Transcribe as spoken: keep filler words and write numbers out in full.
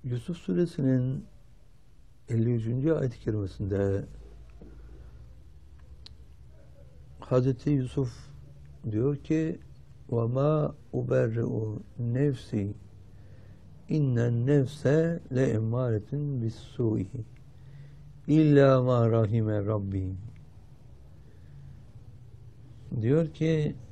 Yusuf Suresinin elli üçüncü ayet-i kerimesinde Hazreti Yusuf diyor ki وَمَا اُبَرِّئُ nefsi innen nefse le emmâretin bis-sû'i illa ma rahime rabbi. Diyor ki